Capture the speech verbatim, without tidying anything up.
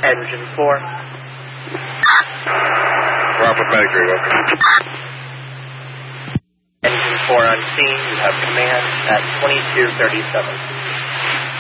Engine four. Proper pedigree, okay. Engine four on scene. You have command at twenty-two thirty-seven.